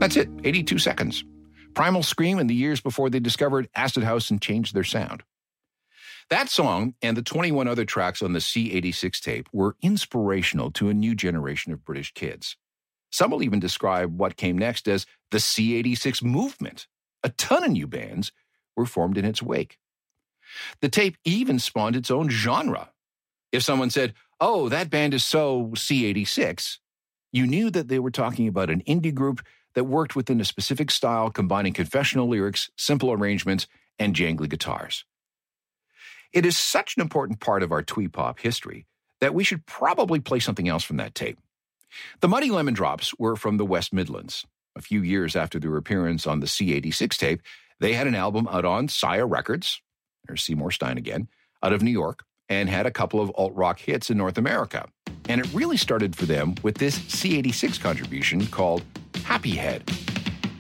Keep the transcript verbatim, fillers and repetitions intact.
That's it, eighty-two seconds. Primal Scream in the years before they discovered Acid House and changed their sound. That song and the twenty-one other tracks on the C eighty-six tape were inspirational to a new generation of British kids. Some will even describe what came next as the C eighty-six movement. A ton of new bands were formed in its wake. The tape even spawned its own genre. If someone said, "Oh, that band is so C eighty-six," you knew that they were talking about an indie group that worked within a specific style, combining confessional lyrics, simple arrangements, and jangly guitars. It is such an important part of our twee pop history that we should probably play something else from that tape. The Muddy Lemon Drops were from the West Midlands. A few years after their appearance on the C eighty-six tape, they had an album out on Sire Records, or Seymour Stein again, out of New York, and had a couple of alt-rock hits in North America. And it really started for them with this C eighty-six contribution called Happy Head.